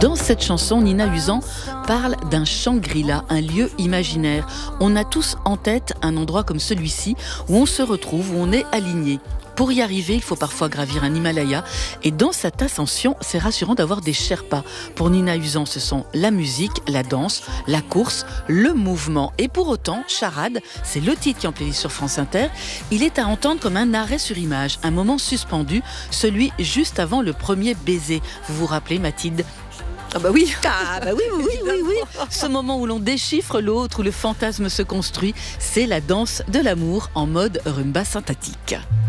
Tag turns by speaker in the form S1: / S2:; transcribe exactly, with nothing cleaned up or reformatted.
S1: Dans cette chanson, Nina Uzan parle d'un Shangri-La, un lieu imaginaire. On a tous en tête un endroit comme celui-ci où on se retrouve, où on est aligné. Pour y arriver, il faut parfois gravir un Himalaya et dans cette ascension, c'est rassurant d'avoir des Sherpas. Pour Nina Uzan, ce sont la musique, la danse, la course, le mouvement. Et pour autant, Charade, c'est le titre qui est en playlist sur France Inter, il est à entendre comme un arrêt sur image, un moment suspendu, celui juste avant le premier baiser. Vous vous rappelez, Mathilde ?
S2: Ah bah oui.
S1: Ah bah oui, oui, oui, oui, oui. Ce moment où l'on déchiffre l'autre, où le fantasme se construit, c'est la danse de l'amour en mode rumba synthétique.